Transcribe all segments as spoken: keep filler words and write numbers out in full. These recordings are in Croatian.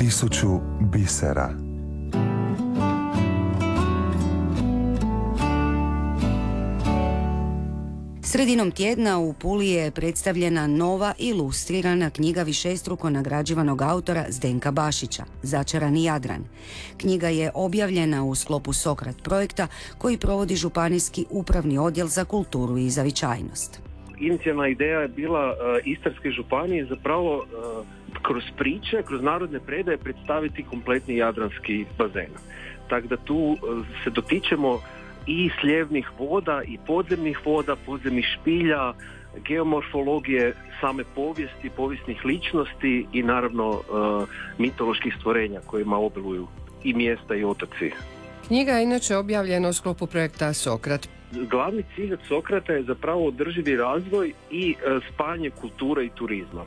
Tisuću bisera. Sredinom tjedna u Puli je predstavljena nova ilustrirana knjiga višestruko nagrađivanog autora Zdenka Bašića, Začarani Jadran. Knjiga je objavljena u sklopu Sokrat projekta koji provodi Županijski upravni odjel za kulturu i zavičajnost. Inicijalna ideja je bila uh, Istarske županije zapravo uh, kroz priče, kroz narodne predaje predstaviti kompletni jadranski bazen. Tako da tu uh, se dotičemo i sljevnih voda i podzemnih voda, podzemnih špilja, geomorfologije, same povijesti, povijesnih ličnosti i naravno uh, mitoloških stvorenja kojima obiluju i mjesta i otoci. Knjiga je inače objavljena u sklopu projekta Sokrat. Glavni cilj od Sokrata je zapravo održivi razvoj i uh, spajanje kulture i turizma.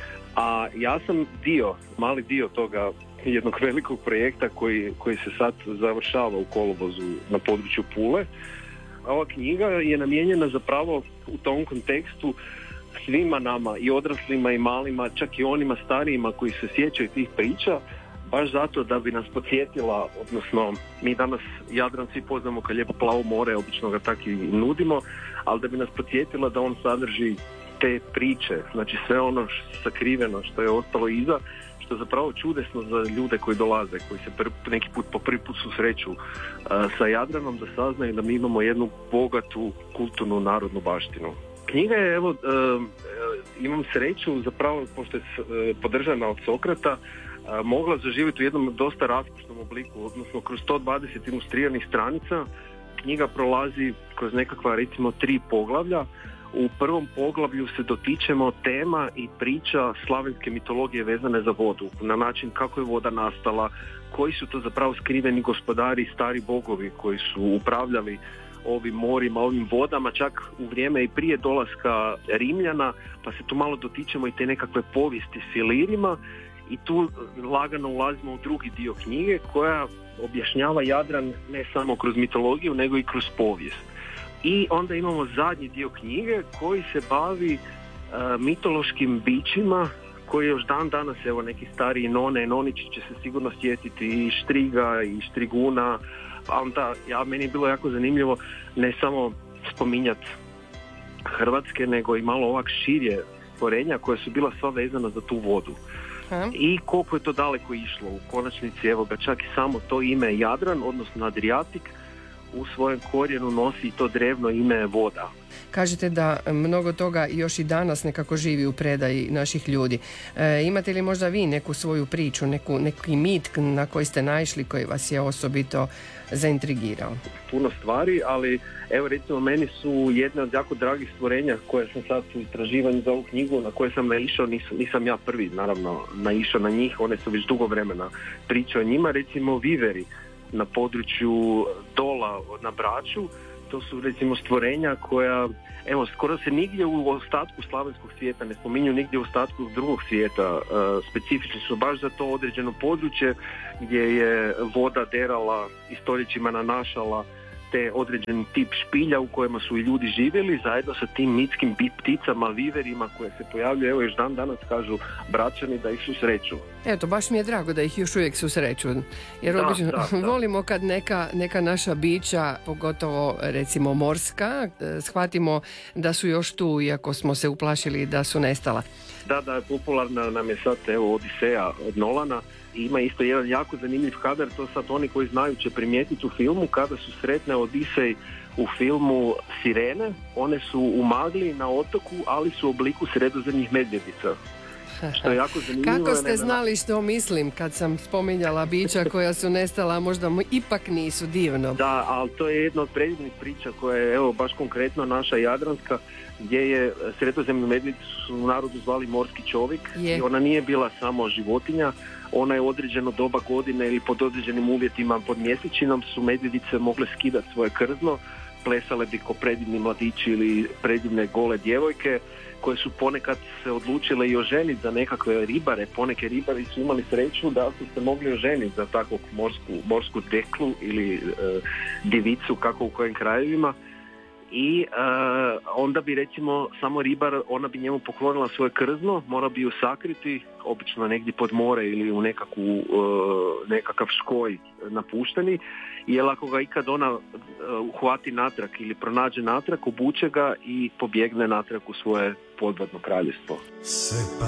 A ja sam dio, mali dio toga jednog velikog projekta koji, koji se sad završava u kolovozu na području Pule. Ova knjiga je namijenjena zapravo u tom kontekstu svima nama, i odraslima i malima, čak i onima starijima koji se sjećaju tih priča, baš zato da bi nas podsjetila, odnosno mi danas Jadran svi poznamo kao lijepo plavo more, obično ga tako i nudimo, ali da bi nas podsjetila da on sadrži te priče, znači sve ono sakriveno što je ostalo iza, što je zapravo čudesno za ljude koji dolaze, koji se prvi, neki put po prvi put susreću uh, sa Jadranom, da saznaju da mi imamo jednu bogatu kulturnu narodnu baštinu. Knjiga je, evo, uh, imam sreću, zapravo, pošto je uh, podržana od Sokrata, uh, mogla zaživjeti u jednom dosta raskušnom obliku, odnosno kroz sto dvadeset ilustriranih stranica. Knjiga prolazi kroz nekakva, recimo, tri poglavlja. U prvom poglavlju se dotičemo tema i priča slavenske mitologije vezane za vodu, na način kako je voda nastala, koji su to zapravo skriveni gospodari, stari bogovi koji su upravljali ovim morima, ovim vodama, čak u vrijeme i prije dolaska Rimljana, pa se tu malo dotičemo i te nekakve povijesti s Ilirima i tu lagano ulazimo u drugi dio knjige koja objašnjava Jadran ne samo kroz mitologiju nego i kroz povijest. I onda imamo zadnji dio knjige koji se bavi uh, mitološkim bićima koji još dan danas, evo neki stariji none i nonići će se sigurno sjetiti i Štriga i Štriguna, a onda ja, meni je bilo jako zanimljivo ne samo spominjati hrvatske, nego i malo ovak širje stvorenja koja su bila sva vezana za tu vodu. Hmm. I koliko je to daleko išlo. U konačnici, evo ga, čak i samo to ime Jadran, odnosno Adriatik, u svojem korijenu nosi i to drevno ime voda. Kažete da mnogo toga još i danas nekako živi u predaji naših ljudi. E, imate li možda vi neku svoju priču, neku, neki mit na koji ste naišli, koji vas je osobito zaintrigirao? Puno stvari, ali evo recimo meni su jedne od jako dragih stvorenja koje sam sad u istraživanju za ovu knjigu, na koje sam naišao, nisam, nisam ja prvi naravno naišao na njih, one su već dugo vremena pričao o njima, recimo viveri na području Dola na Braču. To su recimo stvorenja koja, evo, skoro se nigdje u ostatku slavenskog svijeta ne spominju, nigdje u ostatku drugog svijeta. E, specifični su baš za to određeno područje gdje je voda derala i stoljećima nanašala te određeni tip špilja u kojima su i ljudi živjeli zajedno sa tim mitskim pticama, viverima koje se pojavljuju, evo još dan danas kažu Bračani da ih susreću. Eto, baš mi je drago da ih još uvijek susreću, jer da, obično da, da. volimo kad neka, neka naša bića, pogotovo recimo morska, shvatimo da su još tu, iako smo se uplašili da su nestala. Da, da, popularna nam je sad evo Odiseja od Nolana. Ima isto jedan jako zanimljiv kadar, to sad oni koji znaju će primijetiti u filmu, kada su sretne Odisej u filmu Sirene, one su u magli na otoku, ali su u obliku sredozemnih medvjedica. Što je jako zanimljivo. Kako ste znali što mislim kad sam spominjala bića koja su nestala, možda ipak nisu, divno. Da, ali to je jedna od predivnih priča koja je, evo, baš konkretno naša jadranska, gdje je sredozemnu medvjedicu su u narodu zvali morski čovjek je. I ona nije bila samo životinja, ona je u određeno doba godine ili pod određenim uvjetima pod mjesečinom su medvjedice mogle skidati svoje krzno, plesale bi ko predivni mladići ili predivne gole djevojke koje su ponekad se odlučile i oženiti za nekakve ribare. Poneke ribari su imali sreću da su se mogli oženiti za takvu morsku, morsku deklu ili e, divicu, kako u kojim krajevima. i uh, onda bi recimo samo ribar, ona bi njemu poklonila svoje krzno, mora bi ju sakriti, obično negdje pod more ili u nekakvu, uh, nekakav škoj napušteni, jer ako ga ikad ona uh, uhvati natrag ili pronađe natrag, obuče ga i pobjegne natrag u svoje podvodno kraljevstvo.